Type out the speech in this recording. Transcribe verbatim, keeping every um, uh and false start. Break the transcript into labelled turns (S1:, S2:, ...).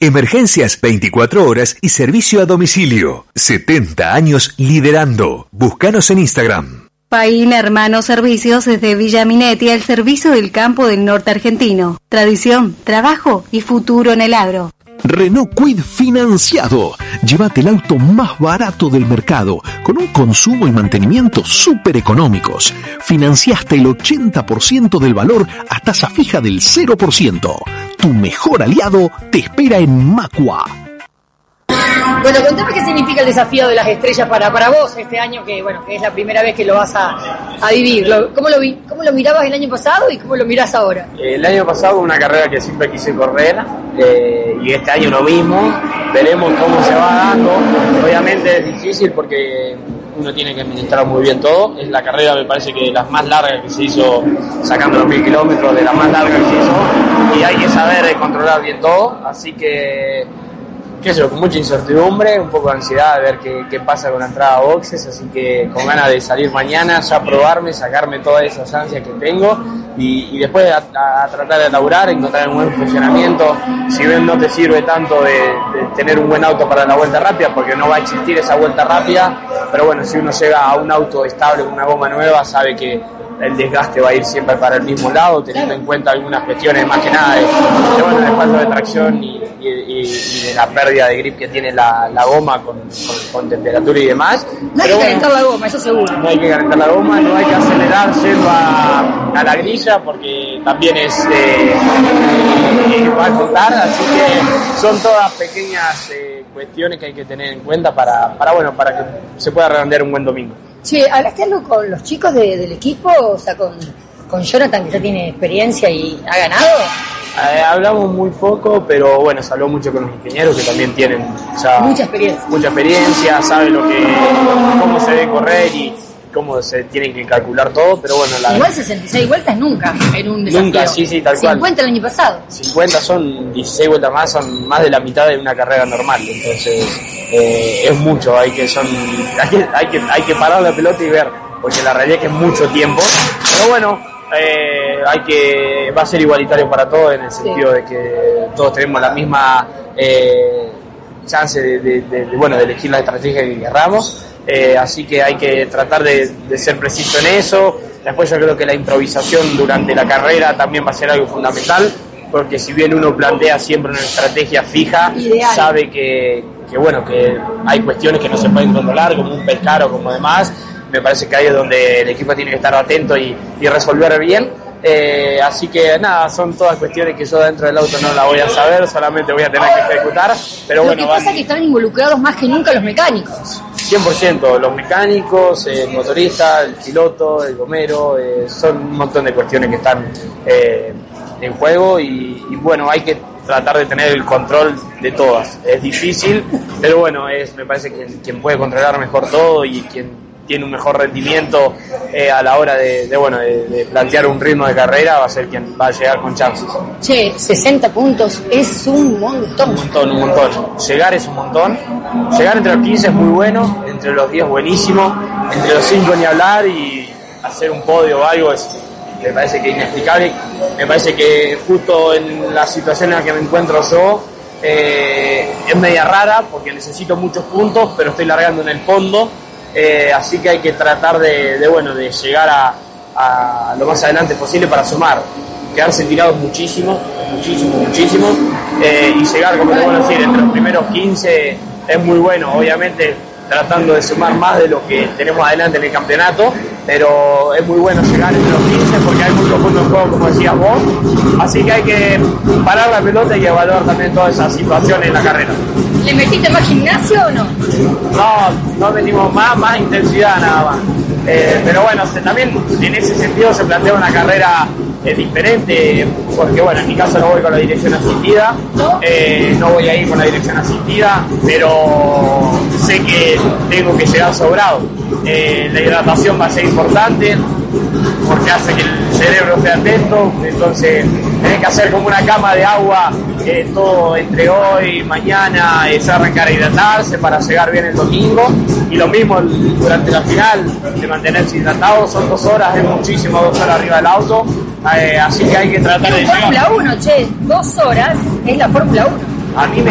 S1: Emergencias veinticuatro horas y servicio a domicilio. setenta años liderando. Búscanos en Instagram.
S2: Paín Hermanos Servicios desde Villa Minetti al servicio del campo del norte argentino. Tradición, trabajo y futuro en el agro.
S3: Renault Kwid financiado. Llévate el auto más barato del mercado, con un consumo y mantenimiento súper económicos. Financiaste el ochenta por ciento del valor a tasa fija del cero por ciento. Tu mejor aliado te espera en Macua.
S4: Bueno, contame qué significa el desafío de las estrellas para, para vos este año, que bueno, que es la primera vez que lo vas a, a vivir. Lo, ¿cómo, lo vi, ¿Cómo lo mirabas el año pasado y cómo lo mirás ahora?
S5: El año pasado una carrera que siempre quise correr, eh, y este año lo mismo. Veremos cómo se va dando. Obviamente es difícil porque uno tiene que administrar muy bien todo. Es la carrera, me parece que las más largas que se hizo, sacando los mil kilómetros, de las más largas que se hizo, y hay que saber controlar bien todo. Así que qué sé yo, con mucha incertidumbre, un poco de ansiedad de ver qué, qué pasa con la entrada a boxes, así que con ganas de salir mañana, ya probarme, sacarme todas esas ansias que tengo y, y después a, a tratar de laburar, encontrar un buen funcionamiento. Si bien no te sirve tanto de, de tener un buen auto para la vuelta rápida, porque no va a existir esa vuelta rápida, pero bueno, si uno llega a un auto estable con una goma nueva, sabe que el desgaste va a ir siempre para el mismo lado, teniendo en cuenta algunas cuestiones más que nada de, de, bueno, de falta de tracción y, y, y, y de la pérdida de grip que tiene la, la goma con, con, con temperatura y demás.
S4: No hay que calentar la goma, eso seguro.
S5: No hay que calentar la goma, no hay que acelerar yendo a, a la grilla, porque también es eh, eh, va a contar, así que son todas pequeñas eh, cuestiones que hay que tener en cuenta para, para, bueno, para que se pueda redondear un buen domingo.
S4: Che, ¿hablaste algo con los chicos de, del equipo? O sea, con, con Jonathan, que ya tiene experiencia y ha ganado.
S5: Eh, hablamos muy poco, pero bueno, se habló mucho con los ingenieros que también tienen ya
S4: mucha experiencia.
S5: Mucha experiencia, saben lo que, cómo se debe correr y cómo se tiene que calcular todo, pero bueno, la
S4: igual sesenta y seis vueltas nunca en un desafío.
S5: Nunca, sí, sí, tal cual.
S4: cincuenta el año pasado.
S5: cincuenta son dieciséis vueltas más, son más de la mitad de una carrera normal, entonces eh, es mucho, hay que son hay que, hay que hay que parar la pelota y ver, porque la realidad es que es mucho tiempo, pero bueno, eh, hay que va a ser igualitario para todos en el sentido sí. de que todos tenemos la misma eh, chance de, de, de, de bueno de elegir la estrategia que querramos. Eh, así que hay que tratar de, de ser preciso en eso. Después yo creo que la improvisación durante la carrera también va a ser algo fundamental, porque si bien uno plantea siempre una estrategia fija, ideal, sabe que, que bueno que hay cuestiones que no se pueden controlar, como un pescar o como demás. Me parece que ahí es donde el equipo tiene que estar atento y, y resolver bien. Eh, así que nada, son todas cuestiones que yo dentro del auto no la voy a saber, solamente voy a tener que ejecutar. Pero
S4: lo
S5: bueno,
S4: que pasa
S5: van...
S4: es que están involucrados más que nunca los mecánicos.
S5: cien por ciento, los mecánicos, el motorista, el piloto, el gomero, eh, son un montón de cuestiones que están eh, en juego y, y bueno, hay que tratar de tener el control de todas. Es difícil, pero bueno, es me parece que quien puede controlar mejor todo y quien tiene un mejor rendimiento eh, a la hora de, de bueno de, de plantear un ritmo de carrera va a ser quien va a llegar con chances.
S4: Che, sesenta puntos es un montón.
S5: Un montón, un montón. Llegar es un montón. Llegar entre los quince es muy bueno, entre los diez buenísimo, entre los cinco ni hablar, y hacer un podio o algo es, me parece que inexplicable. Me parece que justo en la situación en la que me encuentro yo eh, es media rara porque necesito muchos puntos, pero estoy largando en el fondo. Eh, así que hay que tratar de, de bueno de llegar a, a lo más adelante posible para sumar, quedarse tirados muchísimo, muchísimo, muchísimo eh, y llegar, como te voy a decir, entre los primeros quince es muy bueno, obviamente tratando de sumar más de lo que tenemos adelante en el campeonato, pero es muy bueno llegar entre los quince porque hay muchos puntos en juego, como decías vos, así que hay que parar la pelota y evaluar también todas esas situaciones en la carrera.
S4: ¿Le metiste más gimnasio o no?
S5: No, no metimos más, más intensidad nada más. Eh, pero bueno, se, también en ese sentido se plantea una carrera eh, diferente, porque bueno, en mi caso no voy con la dirección asistida, eh, no voy a ir con la dirección asistida, pero sé que tengo que llegar sobrado. Eh, la hidratación va a ser importante, porque hace que el cerebro esté atento, entonces tenés que hacer como una cama de agua eh, todo entre hoy y mañana, eh, ya arrancar a hidratarse para llegar bien el domingo, y lo mismo el, durante la final, de mantenerse hidratado. Son dos horas, es muchísimo, dos horas arriba del auto, eh, así que hay que tratar de llegar.
S4: Fórmula uno, che, dos horas es la Fórmula uno.
S5: A mí me